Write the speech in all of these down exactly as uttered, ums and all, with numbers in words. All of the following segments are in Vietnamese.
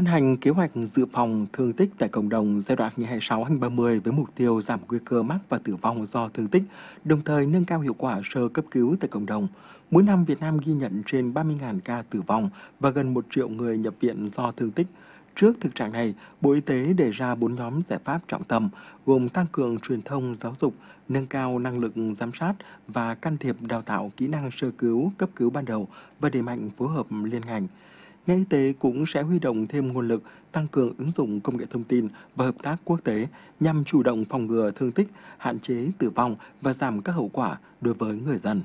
hành kế hoạch dự phòng thương tích tại cộng đồng giai đoạn hai nghìn không trăm hai mươi sáu đến hai nghìn không trăm ba mươi với mục tiêu giảm nguy cơ mắc và tử vong do thương tích, đồng thời nâng cao hiệu quả sơ cấp cứu tại cộng đồng. Mỗi năm, Việt Nam ghi nhận trên ba mươi nghìn ca tử vong và gần một triệu người nhập viện do thương tích. Trước thực trạng này, Bộ Y tế đề ra bốn nhóm giải pháp trọng tâm, gồm tăng cường truyền thông giáo dục, nâng cao năng lực giám sát và can thiệp đào tạo kỹ năng sơ cứu, cấp cứu ban đầu và đẩy mạnh phối hợp liên ngành. Ngành y tế cũng sẽ huy động thêm nguồn lực, tăng cường ứng dụng công nghệ thông tin và hợp tác quốc tế nhằm chủ động phòng ngừa thương tích, hạn chế tử vong và giảm các hậu quả đối với người dân.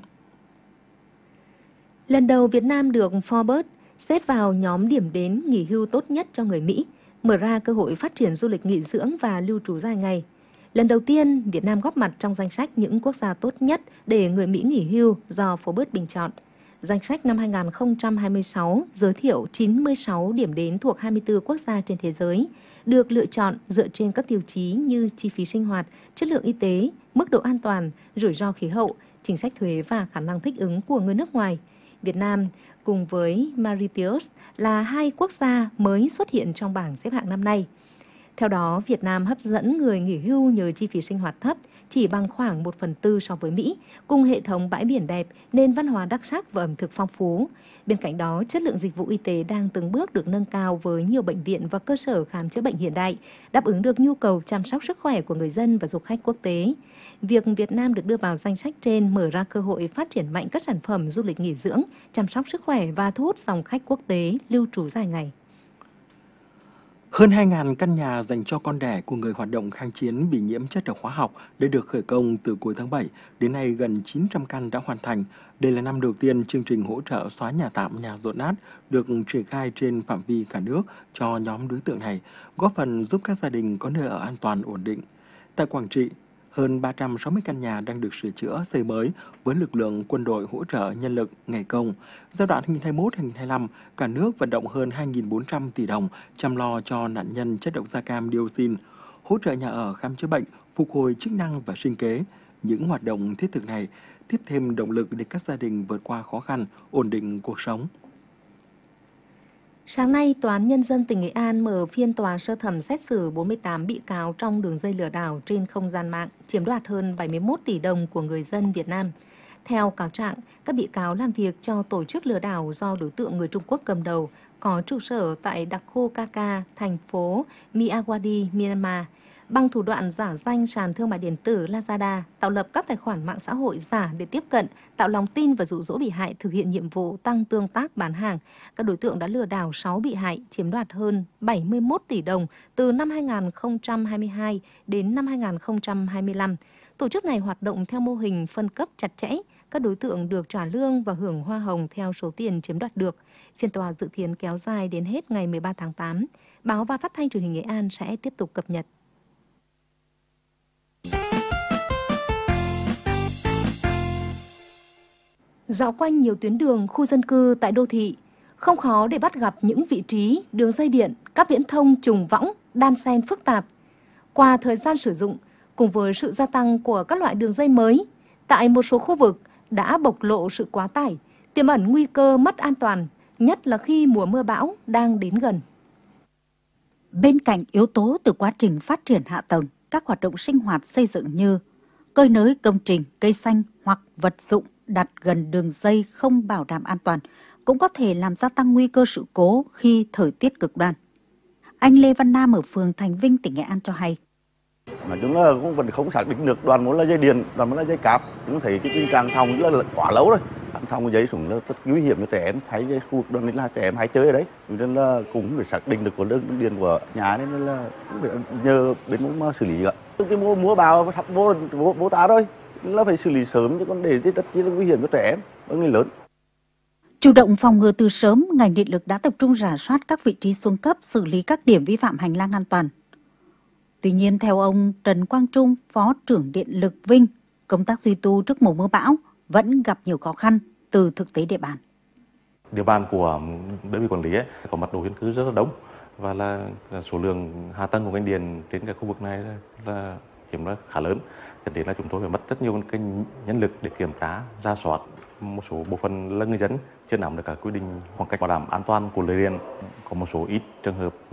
Lần đầu Việt Nam được Forbes xếp vào nhóm điểm đến nghỉ hưu tốt nhất cho người Mỹ, mở ra cơ hội phát triển du lịch nghỉ dưỡng và lưu trú dài ngày. Lần đầu tiên, Việt Nam góp mặt trong danh sách những quốc gia tốt nhất để người Mỹ nghỉ hưu do Forbes bình chọn. Danh sách năm hai nghìn không trăm hai mươi sáu giới thiệu chín mươi sáu điểm đến thuộc hai mươi tư quốc gia trên thế giới, được lựa chọn dựa trên các tiêu chí như chi phí sinh hoạt, chất lượng y tế, mức độ an toàn, rủi ro khí hậu, chính sách thuế và khả năng thích ứng của người nước ngoài. Việt Nam cùng với Mauritius là hai quốc gia mới xuất hiện trong bảng xếp hạng năm nay. Theo đó, Việt Nam hấp dẫn người nghỉ hưu nhờ chi phí sinh hoạt thấp, chỉ bằng khoảng một phần tư so với Mỹ, cùng hệ thống bãi biển đẹp, nền văn hóa đặc sắc và ẩm thực phong phú. Bên cạnh đó, chất lượng dịch vụ y tế đang từng bước được nâng cao với nhiều bệnh viện và cơ sở khám chữa bệnh hiện đại, đáp ứng được nhu cầu chăm sóc sức khỏe của người dân và du khách quốc tế. Việc Việt Nam được đưa vào danh sách trên mở ra cơ hội phát triển mạnh các sản phẩm du lịch nghỉ dưỡng, chăm sóc sức khỏe và thu hút dòng khách quốc tế lưu trú dài ngày. Hơn hai nghìn căn nhà dành cho con đẻ của người hoạt động kháng chiến bị nhiễm chất độc hóa học đã được khởi công từ cuối tháng bảy. Đến nay, gần chín trăm căn đã hoàn thành. Đây là năm đầu tiên chương trình hỗ trợ xóa nhà tạm, nhà dột nát được triển khai trên phạm vi cả nước cho nhóm đối tượng này, góp phần giúp các gia đình có nơi ở an toàn, ổn định. Tại Quảng Trị, hơn ba trăm sáu mươi căn nhà đang được sửa chữa, xây mới với lực lượng quân đội hỗ trợ nhân lực, ngày công. Giai đoạn hai nghìn không trăm hai mươi mốt đến hai nghìn không trăm hai mươi lăm, cả nước vận động hơn hai nghìn bốn trăm tỷ đồng chăm lo cho nạn nhân chất độc da cam dioxin, hỗ trợ nhà ở, khám chữa bệnh, phục hồi chức năng và sinh kế. Những hoạt động thiết thực này tiếp thêm động lực để các gia đình vượt qua khó khăn, ổn định cuộc sống. Sáng nay, Tòa án Nhân dân tỉnh Nghệ An mở phiên tòa sơ thẩm xét xử bốn mươi tám bị cáo trong đường dây lừa đảo trên không gian mạng, chiếm đoạt hơn bảy mươi mốt tỷ đồng của người dân Việt Nam. Theo cáo trạng, các bị cáo làm việc cho tổ chức lừa đảo do đối tượng người Trung Quốc cầm đầu, có trụ sở tại đặc khu Kaka, thành phố Miyawadi, Myanmar. Bằng thủ đoạn giả danh sàn thương mại điện tử Lazada, tạo lập các tài khoản mạng xã hội giả để tiếp cận, tạo lòng tin và dụ dỗ bị hại thực hiện nhiệm vụ tăng tương tác bán hàng. Các đối tượng đã lừa đảo sáu bị hại, chiếm đoạt hơn bảy mươi mốt tỷ đồng từ năm hai nghìn không trăm hai mươi hai đến năm hai nghìn không trăm hai mươi lăm. Tổ chức này hoạt động theo mô hình phân cấp chặt chẽ, các đối tượng được trả lương và hưởng hoa hồng theo số tiền chiếm đoạt được. Phiên tòa dự kiến kéo dài đến hết ngày mười ba tháng tám. Báo và Phát thanh Truyền hình Nghệ An sẽ tiếp tục cập nhật. Dạo quanh nhiều tuyến đường, khu dân cư tại đô thị, không khó để bắt gặp những vị trí, đường dây điện, các viễn thông trùng võng, đan xen phức tạp. Qua thời gian sử dụng, cùng với sự gia tăng của các loại đường dây mới, tại một số khu vực đã bộc lộ sự quá tải, tiềm ẩn nguy cơ mất an toàn, nhất là khi mùa mưa bão đang đến gần. Bên cạnh yếu tố từ quá trình phát triển hạ tầng, các hoạt động sinh hoạt xây dựng như cơi nới công trình, cây xanh hoặc vật dụng đặt gần đường dây không bảo đảm an toàn cũng có thể làm gia tăng nguy cơ sự cố khi thời tiết cực đoan. Anh Lê Văn Nam ở phường Thành Vinh, tỉnh Nghệ An cho hay. Nói chung là cũng vẫn không xác định được đoàn muốn là dây điện, đoàn muốn là dây cáp. Cũng thấy cái tình trạng thòng rất là quá lâu rồi. Thòng dây súng là rất nguy hiểm cho trẻ em, thấy cái khu vực đoàn là trẻ em hay chơi ở đấy. Nên là cũng phải xác định được của đường điện của nhà nên là cũng phải nhờ bên cũng xử lý ạ. Cái mua mua bào thắp vô vô tá thôi, là phải xử lý sớm chứ còn để rất chi là nguy hiểm cho trẻ em và người lớn. Chủ động phòng ngừa từ sớm, ngành điện lực đã tập trung rà soát các vị trí xuống cấp, xử lý các điểm vi phạm hành lang an toàn. Tuy nhiên, theo ông Trần Quang Trung, Phó trưởng Điện lực Vinh, công tác duy tu trước mùa mưa bão vẫn gặp nhiều khó khăn từ thực tế địa bàn. Địa bàn của đơn vị quản lý ấy, có mật độ dân cư rất là đông và là, là số lượng hạ tầng của ngành điện trên cái khu vực này là, là chiếm rất khá lớn. Cho nên là chúng tôi phải mất rất nhiều cái nhân lực để kiểm tra, rà soát. Một số bộ phận là người dân chưa nắm được các quy định khoảng cách bảo đảm an toàn của lưới điện, có một số ít trường hợp